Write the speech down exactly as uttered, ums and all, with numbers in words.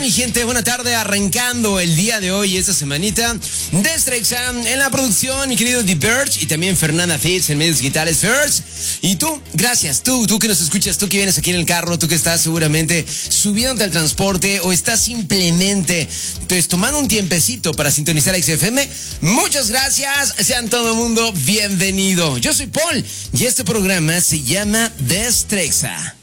mi gente? Buena tarde, arrancando el día de hoy, esta semanita. Destrexa en la producción, mi querido The Birch, y también Fernanda Fitz en medios digitales First. Y tú, gracias, tú, tú que nos escuchas, tú que vienes aquí en el carro, tú que estás seguramente subiéndote al transporte o estás simplemente pues, tomando un tiempecito para sintonizar X F M. Muchas gracias, sean todo el mundo bienvenido. Yo soy Paul y este programa se llama Destrexa.